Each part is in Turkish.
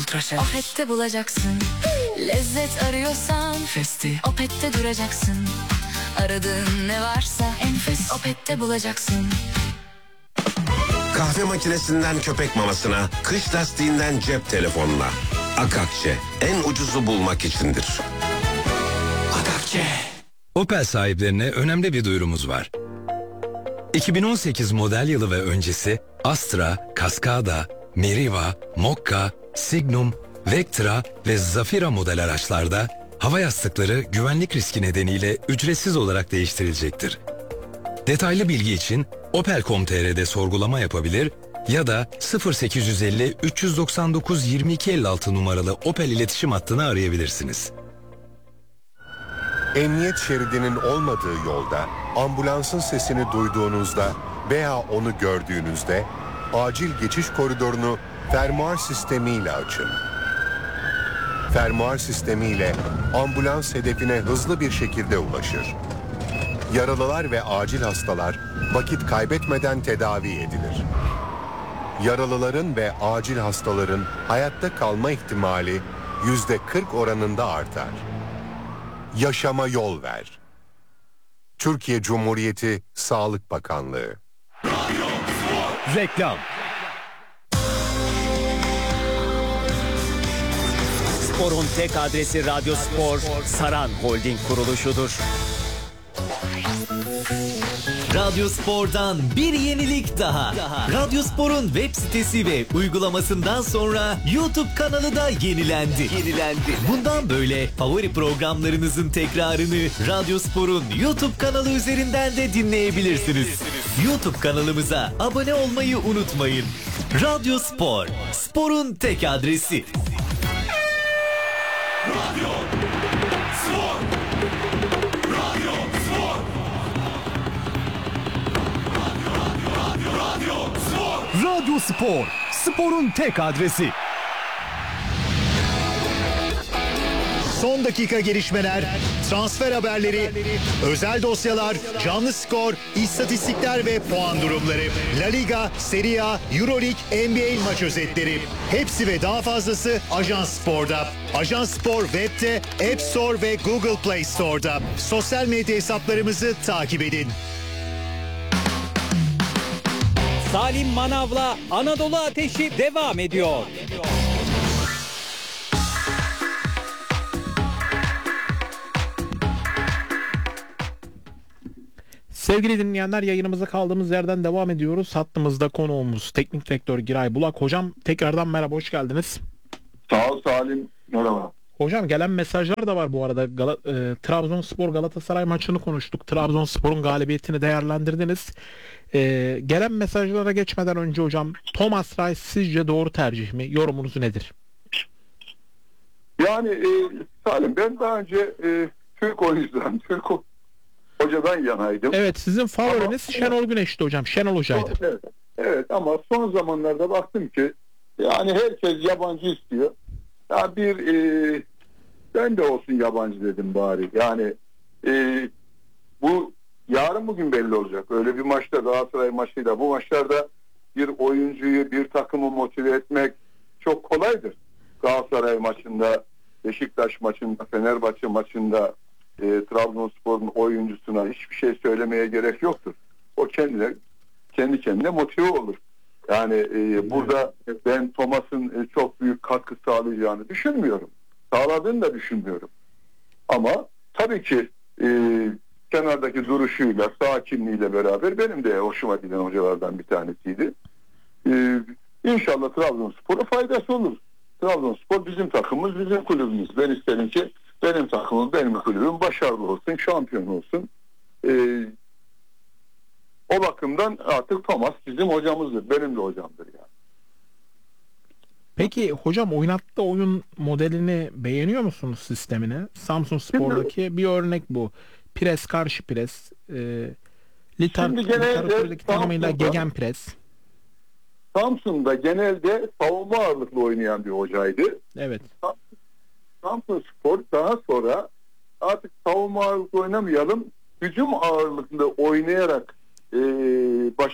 Ultraşef. Opet'te bulacaksın. Lezzet arıyorsan Festi. Opet'te duracaksın. Aradığın ne varsa enfes Opet'te bulacaksın. Kahve makinesinden köpek mamasına, kış lastiğinden cep telefonuna. Akakçe en ucuzu bulmak içindir. Akakçe. Opel sahiplerine önemli bir duyurumuz var. 2018 model yılı ve öncesi Astra, Cascada, Meriva, Mokka, Signum, Vectra ve Zafira model araçlarda hava yastıkları güvenlik riski nedeniyle ücretsiz olarak değiştirilecektir. Detaylı bilgi için Opel.com.tr'de sorgulama yapabilir ya da 0850 399 2256 numaralı Opel iletişim hattını arayabilirsiniz. Emniyet şeridinin olmadığı yolda ambulansın sesini duyduğunuzda veya onu gördüğünüzde acil geçiş koridorunu fermuar sistemiyle açın. Fermuar sistemiyle ambulans hedefine hızlı bir şekilde ulaşır. Yaralılar ve acil hastalar vakit kaybetmeden tedavi edilir. Yaralıların ve acil hastaların hayatta kalma ihtimali %40 oranında artar. Yaşama yol ver. Türkiye Cumhuriyeti Sağlık Bakanlığı. Reklam. Spor'un tek adresi Radyo Spor, Saran Holding kuruluşudur. Radyo Spor'dan bir yenilik daha. Radyo Spor'un web sitesi ve uygulamasından sonra YouTube kanalı da yenilendi. Bundan böyle favori programlarınızın tekrarını Radyo Spor'un YouTube kanalı üzerinden de dinleyebilirsiniz. YouTube kanalımıza abone olmayı unutmayın. Radyo Spor, sporun tek adresi. Radyo Spor. Radyo Spor. Radyo Spor, sporun tek adresi. Son dakika gelişmeler, transfer haberleri, özel dosyalar, canlı skor, istatistikler ve puan durumları. La Liga, Serie A, Euroleague, NBA maç özetleri. Hepsi ve daha fazlası Ajans Spor'da. Ajans Spor web'te, App Store ve Google Play Store'da. Sosyal medya hesaplarımızı takip edin. Salim Manav'la Anadolu Ateşi devam ediyor. Sevgili dinleyenler, yayınımıza kaldığımız yerden devam ediyoruz. Hattımızda konuğumuz Teknik Direktör Giray Bulak. Hocam tekrardan merhaba, hoş geldiniz. Sağ ol Salim, merhaba. Hocam gelen mesajlar da var bu arada. Trabzonspor Galatasaray maçını konuştuk. Trabzonspor'un galibiyetini değerlendirdiniz. Gelen mesajlara geçmeden önce hocam, Thomas Reis sizce doğru tercih mi? Yorumunuz nedir? Yani Salim, ben daha önce Türk oyuncudan, Türk hocadan yanaydım. Evet, sizin favoriniz Şenol Güneş'ti hocam. Şenol Hoca'ydı. Evet ama son zamanlarda baktım ki yani herkes yabancı istiyor. Ya ben de olsun yabancı dedim bari. Yani bu yarın bugün belli olacak. Öyle bir maçta, Galatasaray maçıyla bu maçlarda bir oyuncuyu, bir takımı motive etmek çok kolaydır. Galatasaray maçında, Beşiktaş maçında, Fenerbahçe maçında Trabzonspor'un oyuncusuna hiçbir şey söylemeye gerek yoktur. O kendi kendine motive olur. Yani burada ben Thomas'ın çok büyük katkı sağlayacağını düşünmüyorum. Sağladığını da düşünmüyorum. Ama tabii ki kenardaki duruşuyla, sakinliğiyle beraber benim de hoşuma giden hocalardan bir tanesiydi. İnşallah Trabzonspor'a faydası olur. Trabzonspor bizim takımımız, bizim kulübümüz. Ben isterim ki benim takımım, benim kulübüm başarılı olsun, şampiyon olsun. O bakımdan artık Thomas bizim hocamızdır. Benim de hocamdır yani. Peki hocam, oynattığı oyun modelini beğeniyor musunuz, sistemini? Samsunspor'daki bir örnek bu. Pres, karşı pres. Literatürdeki tanımıyla gegenpres. Samsun'da genelde savunma ağırlıklı oynayan bir hocaydı. Evet. Samsunspor daha sonra artık savunma ağırlıklı oynamayalım, hücum ağırlıklı oynayarak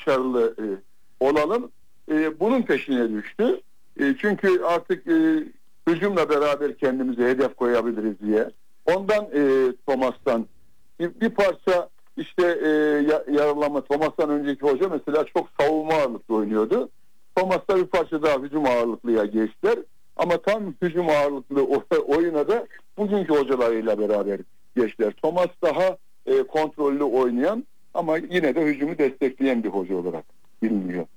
başarılı olalım. Bunun peşine düştü. Çünkü artık hücumla beraber kendimize hedef koyabiliriz diye. Ondan Thomas'tan bir parça işte yararlanma. Thomas'tan önceki hoca mesela çok savunma ağırlıklı oynuyordu. Thomas'ta bir parça daha hücum ağırlıklıya geçtiler. Ama tam hücum ağırlıklı oyuna da bugünkü hocalarıyla beraber geçtiler. Thomas daha kontrollü oynayan ama yine de hücumu destekleyen bir hoca olarak biliniyor.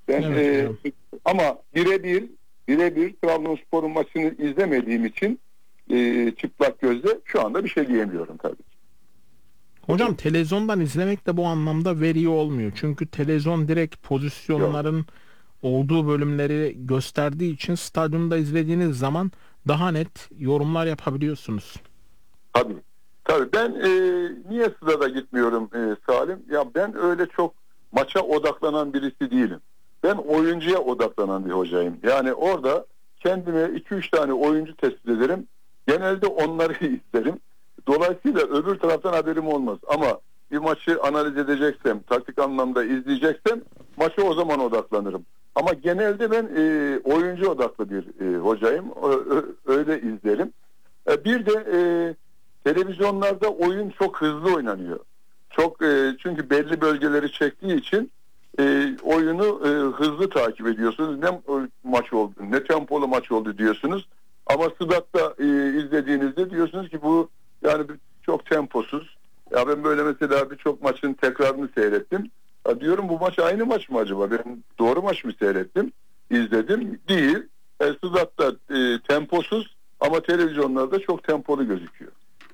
Ama birebir Trabzonspor'un maçını izlemediğim için çıplak gözle şu anda bir şey diyemiyorum tabii ki. Hocam televizyondan izlemek de bu anlamda veriyor olmuyor. Çünkü televizyon direkt pozisyonların olduğu bölümleri gösterdiği için stadyumda izlediğiniz zaman daha net yorumlar yapabiliyorsunuz. Tabii. Ben niye sırada gitmiyorum Salim? Ya ben öyle çok maça odaklanan birisi değilim. Ben oyuncuya odaklanan bir hocayım. Yani orada kendime 2-3 tane oyuncu tespit ederim. Genelde onları isterim. Dolayısıyla öbür taraftan haberim olmaz. Ama bir maçı analiz edeceksem, taktik anlamda izleyeceksem maça o zaman odaklanırım. Ama genelde ben oyuncu odaklı bir hocayım. Öyle izlerim. Bir de televizyonlarda oyun çok hızlı oynanıyor. Çünkü belli bölgeleri çektiği için oyunu hızlı takip ediyorsunuz. Ne maç oldu, ne tempolu maç oldu diyorsunuz. Ama statta izlediğinizde diyorsunuz ki bu yani çok temposuz. Ya ben böyle mesela birçok maçın tekrarını seyrettim. Ya diyorum bu maç aynı maç mı acaba? Ben doğru maç mı seyrettim? İzledim. Değil. Statta temposuz ama televizyonlarda çok tempolu gözüküyor.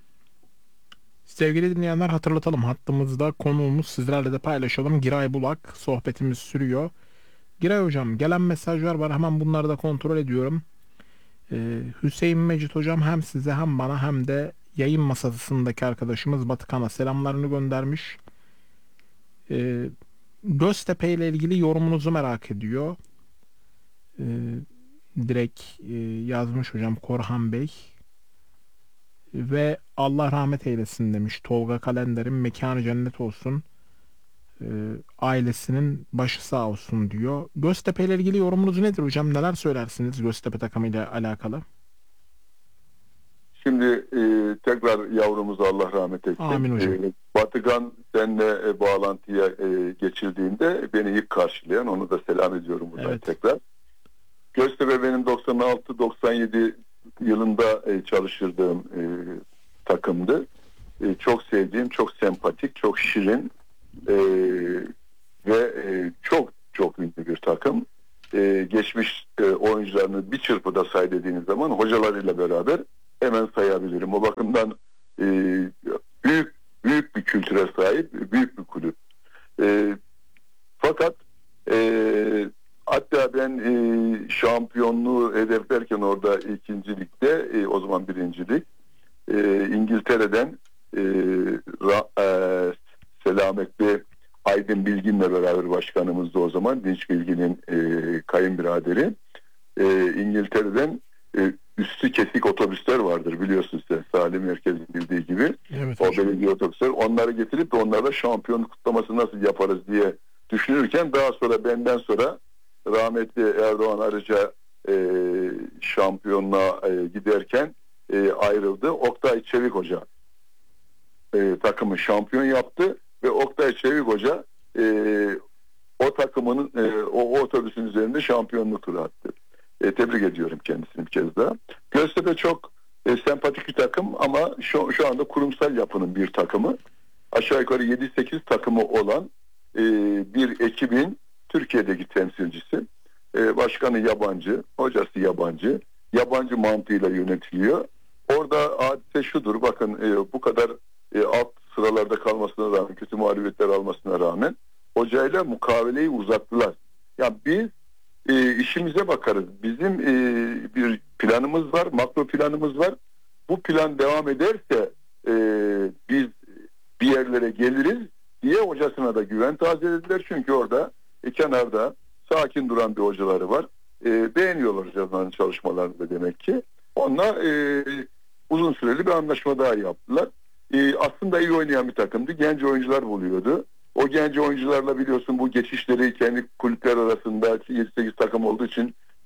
Sevgili dinleyenler, hatırlatalım, hattımızda konuğumuz, sizlerle de paylaşalım. Giray Bulak, sohbetimiz sürüyor. Giray hocam, gelen mesajlar var, hemen bunları da kontrol ediyorum. Hüseyin Mecit hocam hem size hem bana hem de yayın masasındaki arkadaşımız Batıkan'a selamlarını göndermiş. Göztepe ile ilgili yorumunuzu merak ediyor. Direkt yazmış hocam Korhan Bey. Ve Allah rahmet eylesin demiş. Tolga Kalender'in mekanı cennet olsun. Ailesinin başı sağ olsun diyor. Göztepe ile ilgili yorumunuz nedir hocam? Neler söylersiniz Göztepe takımıyla alakalı? Şimdi tekrar yavrumuza Allah rahmet etsin. Amin hocam. Batıkan seninle bağlantıya geçildiğinde beni ilk karşılayan, onu da selam ediyorum buradan tekrar. Göztepe benim 96-97 yılında çalıştırdığım takımdı. Çok sevdiğim, çok sempatik, çok şirin ve çok ünlü bir takım. Geçmiş oyuncularını bir çırpıda say dediğiniz zaman hocalarıyla beraber hemen sayabilirim. O bakımdan büyük bir kültüre sahip, büyük bir kulüp. Fakat hatta ben şampiyonluğu hedeflerken orada 2. ligde, o zaman 1. lig, İngiltere'den selametli Aydın Bilgin'le beraber, başkanımızdı o zaman, Dinç Bilgin'in kayınbiraderi, İngiltere'den üstü kesik otobüsler vardır biliyorsunuz sen, Salim Merkez'in bildiği gibi. Evet, o belediye otobüsler, onları getirip de onlarla şampiyonluk kutlaması nasıl yaparız diye düşünürken, daha sonra benden sonra rahmetli Erdoğan Arıca şampiyonluğa giderken ayrıldı. Oktay Çevik Hoca takımı şampiyon yaptı ve Oktay Çevik Hoca o takımın o otobüsün üzerinde şampiyonluk turu attı. Tebrik ediyorum kendisini bir kez daha. Göztepe çok sempatik bir takım ama şu anda kurumsal yapının bir takımı. Aşağı yukarı 7-8 takımı olan bir ekibin Türkiye'deki temsilcisi. Başkanı yabancı, hocası yabancı. Yabancı mantığıyla yönetiliyor. Orada hadise şudur, bakın bu kadar alt sıralarda kalmasına rağmen, kötü mağlubiyetler almasına rağmen hocayla mukaveleyi uzattılar. Ya biz işimize bakarız. Bizim bir planımız var, makro planımız var. Bu plan devam ederse biz bir yerlere geliriz diye hocasına da güven tazelediler. Çünkü orada kenarda sakin duran bir hocaları var. Beğeniyorlar hocaların çalışmalarını da demek ki. Onunla uzun süreli bir anlaşma daha yaptılar. Aslında iyi oynayan bir takımdı. Genç oyuncular buluyordu. O genç oyuncularla biliyorsun bu geçişleri kendi kulüpler arasında 7-8 takım olduğu için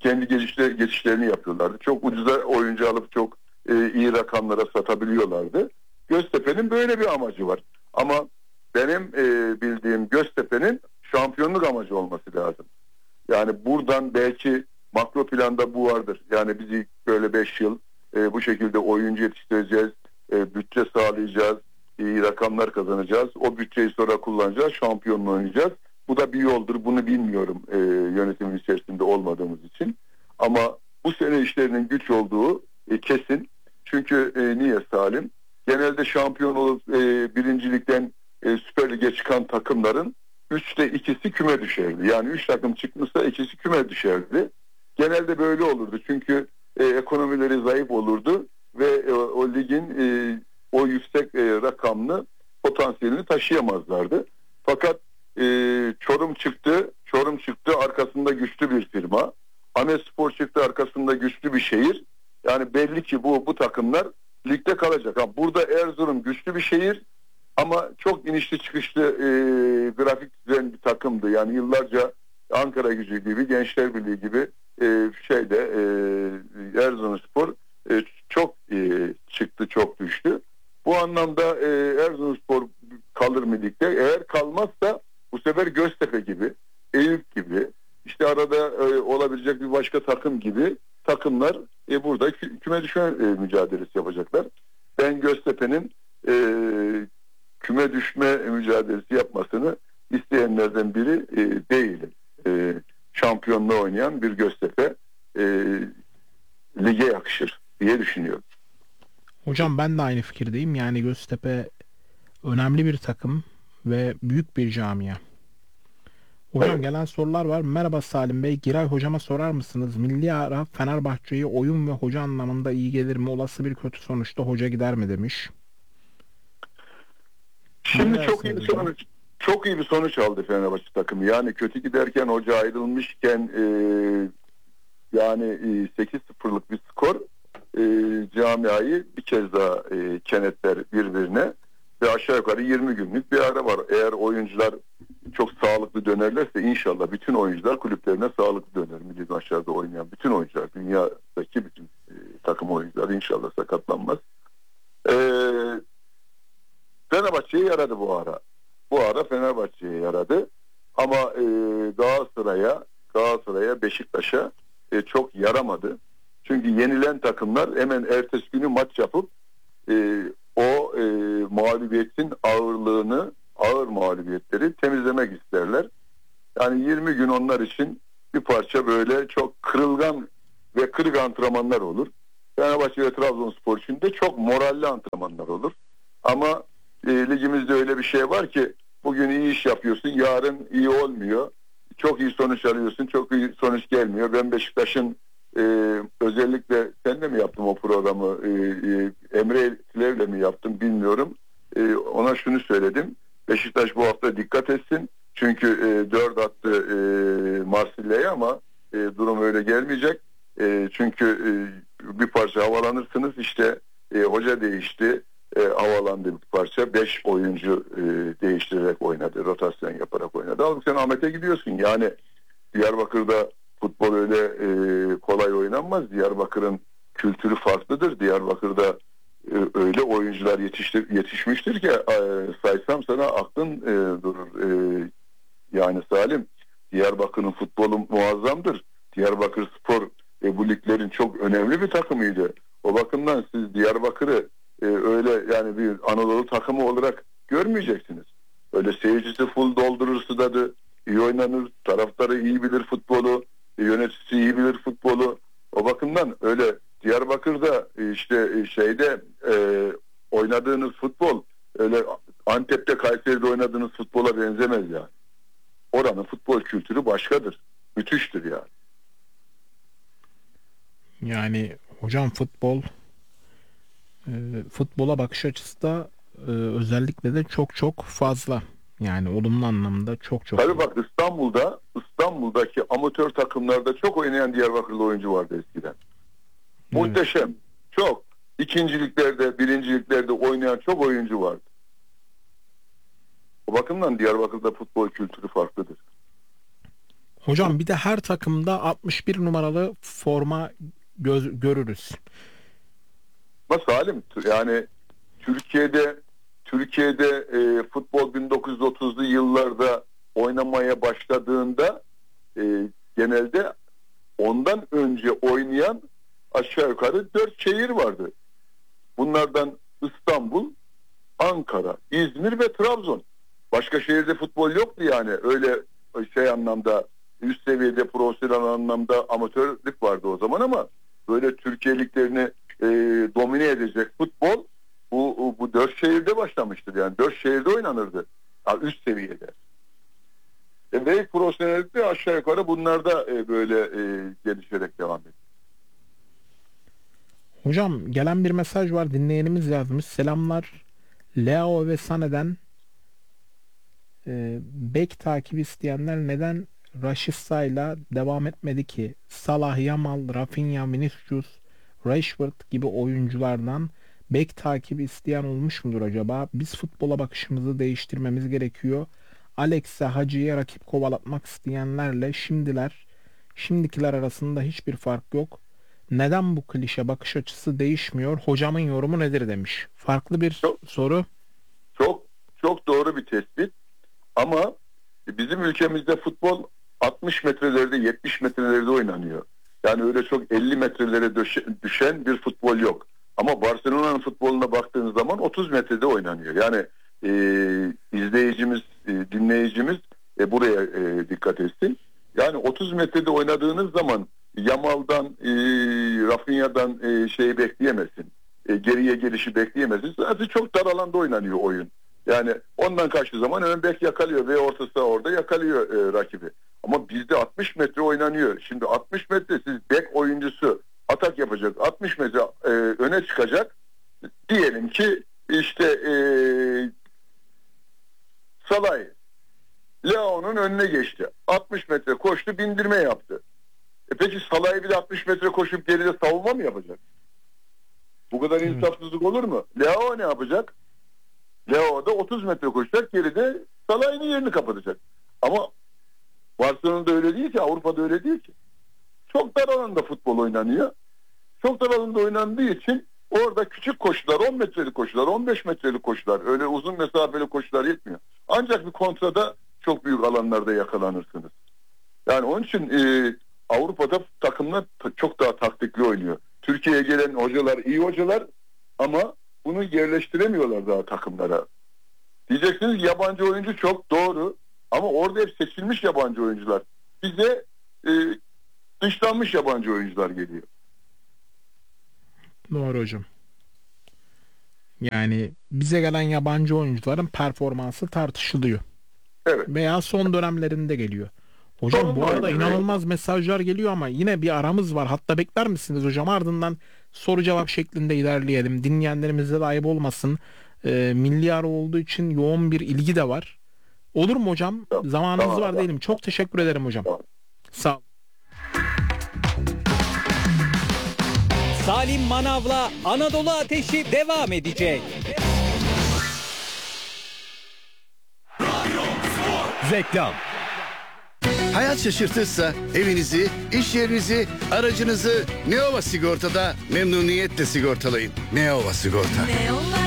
kendi geçişlerini yapıyorlardı. Çok ucuza oyuncu alıp çok iyi rakamlara satabiliyorlardı. Göztepe'nin böyle bir amacı var. Ama benim bildiğim Göztepe'nin şampiyonluk amacı olması lazım. Yani buradan belki makro planda bu vardır. Yani bizi böyle 5 yıl bu şekilde oyuncu yetiştireceğiz, bütçe sağlayacağız, iyi rakamlar kazanacağız. O bütçeyi sonra kullanacağız, şampiyonluğu oynayacağız. Bu da bir yoldur. Bunu bilmiyorum yönetimin içerisinde olmadığımız için. Ama bu sene işlerinin güç olduğu kesin. Çünkü niye Salim? Genelde şampiyon olup birincilikten Süper Lig'e çıkan takımların 3'te 2'si küme düşerdi. Yani 3 takım çıkmışsa 2'si küme düşerdi. Genelde böyle olurdu. Çünkü ekonomileri zayıf olurdu ve o ligin o yüksek rakamlı potansiyelini taşıyamazlardı. Fakat Çorum çıktı arkasında güçlü bir firma. Ahmetspor çıktı arkasında güçlü bir şehir. Yani belli ki bu takımlar ligde kalacak. Burada Erzurum güçlü bir şehir ama çok inişli çıkışlı grafik düzen bir takımdı. Yani yıllarca Ankaragücü gibi, Gençler Birliği gibi Erzurumspor çok çıktı, çok düştü. Bu anlamda Erzurumspor kalır mı ligde? Eğer kalmazsa bu sefer Göztepe gibi, Eyüp gibi, işte arada olabilecek bir başka takım gibi takımlar burada küme düşme mücadelesi yapacaklar. Ben Göztepe'nin küme düşme mücadelesi yapmasını isteyenlerden biri değilim. Şampiyonluğa oynayan bir Göztepe lige yakışır diye düşünüyorum. Hocam ben de aynı fikirdeyim. Yani Göztepe önemli bir takım ve büyük bir camia. Hocam evet. Gelen sorular var. Merhaba Salim Bey. Giray hocama sorar mısınız? Milli ara Fenerbahçe'ye oyun ve hoca anlamında iyi gelir mi? Olası bir kötü sonuçta hoca gider mi demiş. Şimdi çok iyi bir sonuç aldı Fenerbahçe takımı. Yani kötü giderken hoca ayrılmışken yani 8-0'lık bir skor camiayı bir kez daha kenetler birbirine ve aşağı yukarı 20 günlük bir ara var. Eğer oyuncular çok sağlıklı dönerlerse inşallah bütün oyuncular kulüplerine sağlıklı döner. Milli maçlarda oynayan bütün oyuncular, dünyadaki bütün takım oyuncuları inşallah sakatlanmaz. Fenerbahçe'ye yaradı bu ara. Bu ara Fenerbahçe'ye yaradı. Ama Galatasaray'a, Beşiktaş'a çok yaramadı. Çünkü yenilen takımlar hemen ertesi günü maç yapıp mağlubiyetin ağırlığını, ağır mağlubiyetleri temizlemek isterler. Yani 20 gün onlar için bir parça böyle çok kırılgan ve kırık antrenmanlar olur. Fenerbahçe ve Trabzonspor için de çok moralli antrenmanlar olur. Ama ligimizde öyle bir şey var ki bugün iyi iş yapıyorsun, yarın iyi olmuyor. Çok iyi sonuç alıyorsun, çok iyi sonuç gelmiyor. Ben Beşiktaş'ın özellikle sen de mi yaptın o programı? Emre Tilev'le mi yaptım bilmiyorum. Ona şunu söyledim. Beşiktaş bu hafta dikkat etsin. Çünkü 4 attı Marsilya'ya ama durum öyle gelmeyecek. Çünkü bir parça havalanırsınız. İşte hoca değişti. Havalandı bir parça. 5 oyuncu değiştirerek oynadı. Rotasyon yaparak oynadı. Halbuki sen Ahmet'e gidiyorsun. Yani Diyarbakır'da futbol öyle kolay oynanmaz. Diyarbakır'ın kültürü farklıdır. Diyarbakır'da öyle oyuncular yetişmiştir ki saysam sana aklın durur. Yani Salim, Diyarbakır'ın futbolu muazzamdır. Diyarbakırspor bu liglerin çok önemli bir takımıydı. O bakımdan siz Diyarbakır'ı öyle yani bir Anadolu takımı olarak görmeyeceksiniz. Öyle seyircisi full doldurur stadı, iyi oynanır, taraftarı iyi bilir futbolu, yöneticisi iyi bilir futbolu. O bakımdan öyle Diyarbakır'da işte oynadığınız futbol öyle Antep'te, Kayseri'de oynadığınız futbola benzemez yani. Oranın futbol kültürü başkadır. Müthiştir yani. Yani hocam futbola bakış açısı da özellikle de çok fazla. Yani olumlu anlamda çok. Tabii bak İstanbul'daki amatör takımlarda çok oynayan Diyarbakırlı oyuncu vardı eskiden. Evet. Muhteşem. Çok. İkinciliklerde, birinciliklerde oynayan çok oyuncu vardı. O bakımdan Diyarbakır'da futbol kültürü farklıdır. Hocam bir de her takımda 61 numaralı forma görürüz. Ama Salim, yani Türkiye'de futbol 1930'lu yıllarda oynamaya başladığında genelde ondan önce oynayan aşağı yukarı 4 şehir vardı. Bunlardan İstanbul, Ankara, İzmir ve Trabzon. Başka şehirde futbol yoktu yani. Öyle anlamda üst seviyede profesyonel anlamda amatörlük vardı o zaman ama böyle Türkiye liglerini domine edecek futbol bu 4 şehirde başlamıştır. Yani 4 şehirde oynanırdı. Yani üst seviyede. Ve profesyonellikte aşağı yukarı bunlarda böyle gelişerek devam ediyor. Hocam gelen bir mesaj var, dinleyenimiz yazmış. Selamlar. Leo ve Sané'den bek takibi isteyenler neden Rashica'yla devam etmedi ki? Salah, Yamal, Rafinha, Vinicius, Rashford gibi oyunculardan bek takibi isteyen olmuş mudur acaba? Biz futbola bakışımızı değiştirmemiz gerekiyor. Alex'e, Hacı'ya rakip kovalatmak isteyenlerle şimdikiler arasında hiçbir fark yok. Neden bu klişe bakış açısı değişmiyor? Hocamın yorumu nedir demiş. Farklı bir soru. Çok doğru bir tespit. Ama bizim ülkemizde futbol 60 metrelerde 70 metrelerde oynanıyor. Yani öyle çok 50 metrelere düşen bir futbol yok. Ama Barcelona'nın futboluna baktığınız zaman 30 metrede oynanıyor. Yani izleyicimiz, dinleyicimiz buraya dikkat etsin. Yani 30 metrede oynadığınız zaman Yamal'dan, Rafinha'dan bekleyemezsin. Geriye gelişi bekleyemezsin. Zaten çok dar alanda oynanıyor oyun. Yani ondan kaçtığı zaman ön bek yakalıyor ve orta saha orada yakalıyor rakibi. Ama bizde 60 metre oynanıyor. Şimdi 60 metre siz bek oyuncusu atak yapacak. 60 metre öne çıkacak. Diyelim ki Salay Leo'nun önüne geçti. 60 metre koştu, bindirme yaptı. Peki Salah'ı bir de 60 metre koşup geride savunma mı yapacak? Bu kadar insafsızlık olur mu? Leo ne yapacak? Leo da 30 metre koşacak, geride Salah'ın yerini kapatacak. Ama Barcelona'da öyle değil ki, Avrupa'da öyle değil ki. Çok dar alanda futbol oynanıyor. Çok dar alanda oynandığı için orada küçük koşular, 10 metrelik koşular, 15 metrelik koşular, öyle uzun mesafeli koşular yetmiyor. Ancak bir kontrada çok büyük alanlarda yakalanırsınız. Yani onun için Avrupa'da takımlar çok daha taktikli oynuyor. Türkiye'ye gelen hocalar iyi hocalar ama bunu yerleştiremiyorlar daha takımlara. Diyeceksiniz yabancı oyuncu çok, doğru, ama orada hep seçilmiş yabancı oyuncular. Bize dışlanmış yabancı oyuncular geliyor. Doğru hocam. Yani bize gelen yabancı oyuncuların performansı tartışılıyor. Evet. Veya son dönemlerinde geliyor. Hocam bu arada inanılmaz mesajlar geliyor ama yine bir aramız var. Hatta bekler misiniz hocam? Ardından soru cevap şeklinde ilerleyelim. Dinleyenlerimize de ayıp olmasın. Milli ara olduğu için yoğun bir ilgi de var. Olur mu hocam? Tamam. Zamanınız var değilim. Çok teşekkür ederim hocam. Tamam. Sağ olun. Salim Manav'la Anadolu Ateşi devam edecek. Reklam. Hayat şaşırtırsa evinizi, iş yerinizi, aracınızı Neova Sigorta'da memnuniyetle sigortalayın. Neova Sigorta.